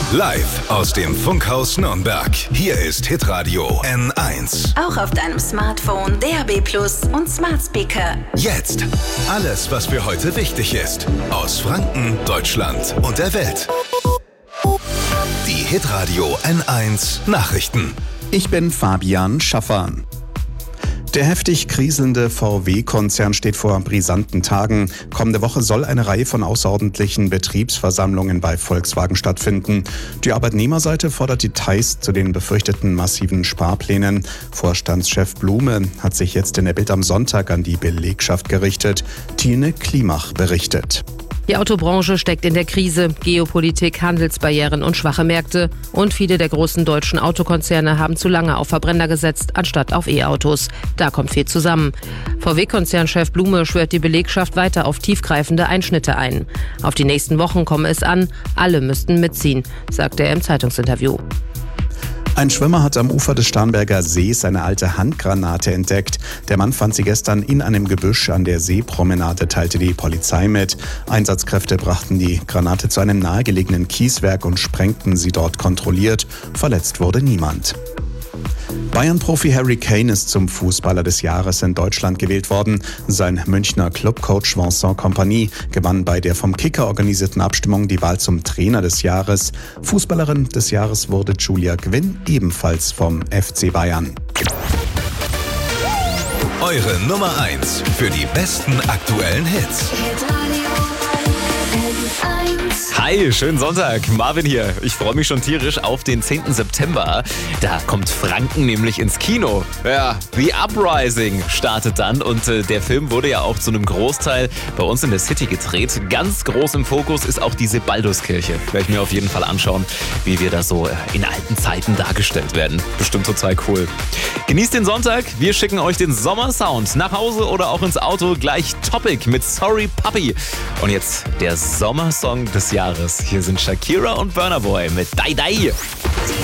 Live aus dem Funkhaus Nürnberg. Hier ist Hitradio N1. Auch auf deinem Smartphone, DAB+ und Smart Speaker. Jetzt alles, was für heute wichtig ist. Aus Franken, Deutschland und der Welt. Die Hitradio N1 Nachrichten. Ich bin Fabian Schaffer. Der heftig kriselnde VW-Konzern steht vor brisanten Tagen. Kommende Woche soll eine Reihe von außerordentlichen Betriebsversammlungen bei Volkswagen stattfinden. Die Arbeitnehmerseite fordert Details zu den befürchteten massiven Sparplänen. Vorstandschef Blume hat sich jetzt in der Bild am Sonntag an die Belegschaft gerichtet. Tine Klimach berichtet. Die Autobranche steckt in der Krise. Geopolitik, Handelsbarrieren und schwache Märkte. Und viele der großen deutschen Autokonzerne haben zu lange auf Verbrenner gesetzt, anstatt auf E-Autos. Da kommt viel zusammen. VW-Konzernchef Blume schwört die Belegschaft weiter auf tiefgreifende Einschnitte ein. Auf die nächsten Wochen komme es an. Alle müssten mitziehen, sagte er im Zeitungsinterview. Ein Schwimmer hat am Ufer des Starnberger Sees eine alte Handgranate entdeckt. Der Mann fand sie gestern in einem Gebüsch an der Seepromenade, teilte die Polizei mit. Einsatzkräfte brachten die Granate zu einem nahegelegenen Kieswerk und sprengten sie dort kontrolliert. Verletzt wurde niemand. Bayern-Profi Harry Kane ist zum Fußballer des Jahres in Deutschland gewählt worden. Sein Münchner Clubcoach Vincent Kompany gewann bei der vom Kicker organisierten Abstimmung die Wahl zum Trainer des Jahres. Fußballerin des Jahres wurde Julia Gwynn, ebenfalls vom FC Bayern. Eure Nummer 1 für die besten aktuellen Hits. Hi, schönen Sonntag, Marvin hier. Ich freue mich schon tierisch auf den 10. September. Da kommt Franken nämlich ins Kino. Ja, The Uprising startet dann und der Film wurde ja auch zu einem Großteil bei uns in der City gedreht. Ganz groß im Fokus ist auch diese Balduskirche. Werde ich mir auf jeden Fall anschauen, wie wir da so in alten Zeiten dargestellt werden. Bestimmt total cool. Genießt den Sonntag. Wir schicken euch den Sommersound nach Hause oder auch ins Auto. Gleich Topic mit Sorry Puppy. Und jetzt der Sommersong des Jahres. Hier sind Shakira und Burna Boy mit Die Die. Die